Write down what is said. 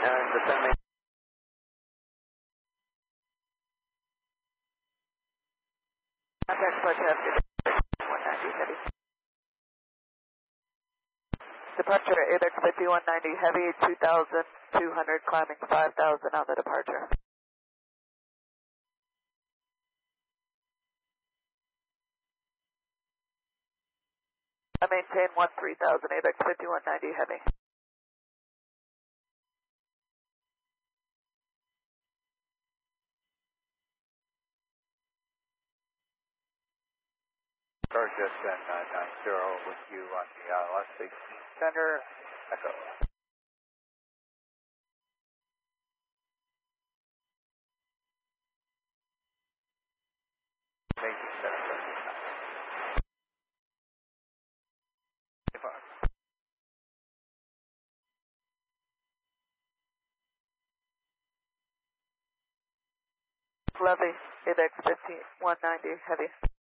Descending. Contact departure after 190 heavy. Departure ABEX 5190 heavy, 2,200 climbing 5,000 on the departure. I maintain 13,000 ABEX 5190 heavy. Burgess and 90 with you on the last 16 center. Echo. Making center. Levy, ABEX 5190 heavy.